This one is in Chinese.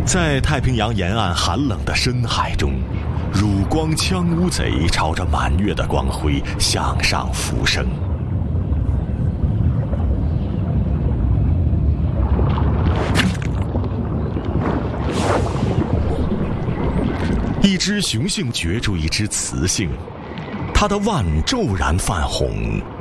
在太平洋沿岸寒冷的深海中，辱光枪乌贼朝着满月的光辉向上浮升。一只雄性攫住一只雌性，它的腕骤然泛红，